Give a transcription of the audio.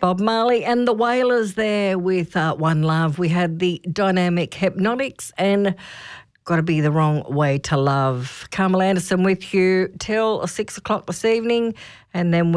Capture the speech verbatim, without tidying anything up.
Bob Marley and the Wailers there with uh, One Love. We had the Dynamic Hypnotics and Got to Be the Wrong Way to Love. Carmel Anderson with you till six o'clock this evening, and then